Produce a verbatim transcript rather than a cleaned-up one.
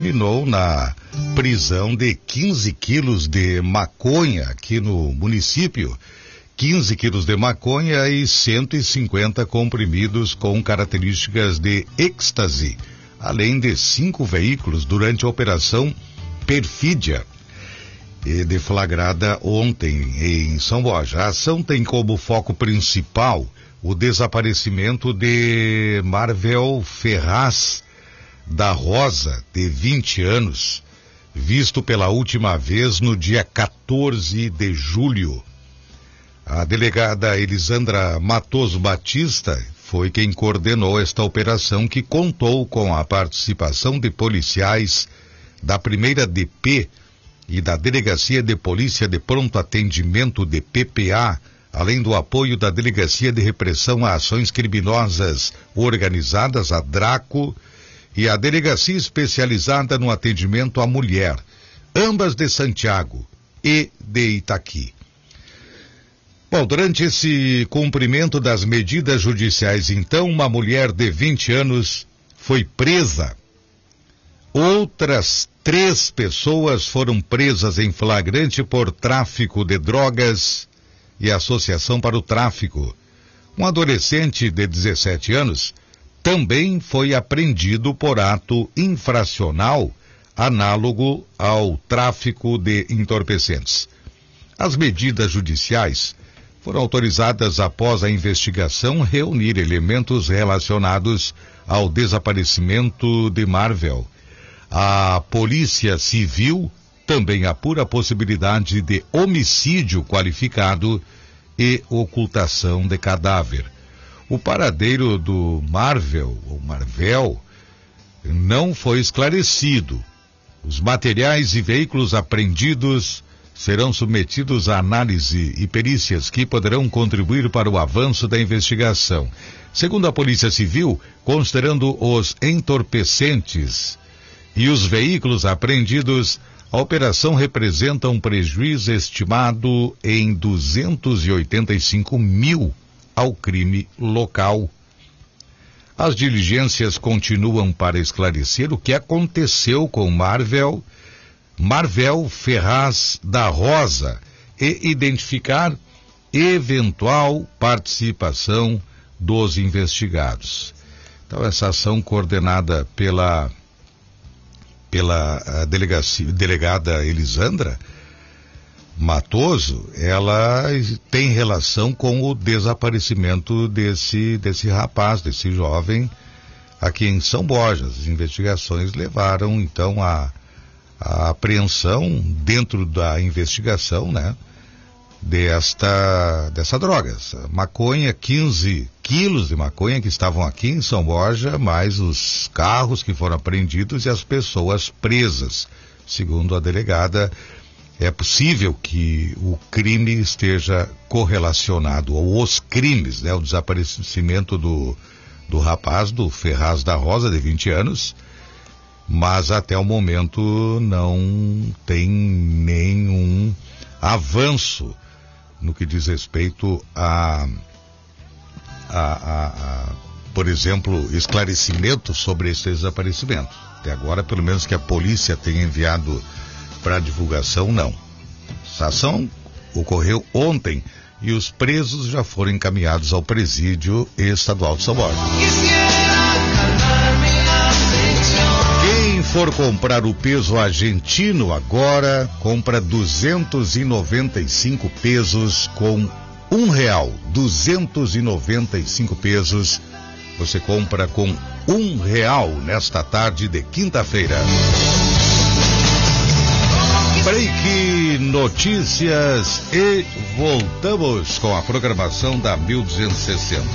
terminou na prisão de quinze quilos de maconha aqui no município. quinze quilos de maconha e cento e cinquenta comprimidos com características de êxtase, além de cinco veículos durante a operação Perfídia, e deflagrada ontem em São Borja. A ação tem como foco principal o desaparecimento de Marvel Ferraz da Rosa, de vinte anos, visto pela última vez no dia quatorze de julho. A delegada Elisandra Matoso Batista foi quem coordenou esta operação, que contou com a participação de policiais da primeira D P e da Delegacia de Polícia de Pronto Atendimento de P P A, além do apoio da Delegacia de Repressão a Ações Criminosas Organizadas, a DRACO, e a Delegacia Especializada no Atendimento à Mulher, ambas de Santiago e de Itaqui. Bom, durante esse cumprimento das medidas judiciais, então, uma mulher de vinte anos foi presa. Outras três pessoas foram presas em flagrante por tráfico de drogas e associação para o tráfico. Um adolescente de dezessete anos também foi apreendido por ato infracional análogo ao tráfico de entorpecentes. As medidas judiciais foram autorizadas após a investigação reunir elementos relacionados ao desaparecimento de Marvel. A Polícia Civil também apura a possibilidade de homicídio qualificado e ocultação de cadáver. O paradeiro do Marvel, ou Marvel, não foi esclarecido. Os materiais e veículos apreendidos serão submetidos a análise e perícias que poderão contribuir para o avanço da investigação. Segundo a Polícia Civil, considerando os entorpecentes e os veículos apreendidos, a operação representa um prejuízo estimado em duzentos e oitenta e cinco mil ao crime local. As diligências continuam para esclarecer o que aconteceu com Marvel, Marvel Ferraz da Rosa e identificar eventual participação dos investigados. Então, essa ação coordenada pela pela delegacia, delegada Elisandra Matoso, ela tem relação com o desaparecimento desse, desse rapaz, desse jovem, aqui em São Borja. As investigações levaram, então, a, a apreensão dentro da investigação, né, desta, dessa droga. Essa maconha, quinze quilos de maconha que estavam aqui em São Borja, mais os carros que foram apreendidos e as pessoas presas. Segundo a delegada, é possível que o crime esteja correlacionado, ou os crimes, né? O desaparecimento do, do rapaz, do Ferraz da Rosa, de vinte anos, mas até o momento não tem nenhum avanço no que diz respeito a, a, a, a por exemplo, esclarecimento sobre esse desaparecimento. Até agora, pelo menos que a polícia tenha enviado para divulgação, não. Essa ação ocorreu ontem e os presos já foram encaminhados ao presídio estadual de São Borja. Quem for comprar o peso argentino agora, compra duzentos e noventa e cinco pesos com um real. duzentos e noventa e cinco pesos. Você compra com um real nesta tarde de quinta-feira. Break Notícias e voltamos com a programação da mil duzentos e sessenta.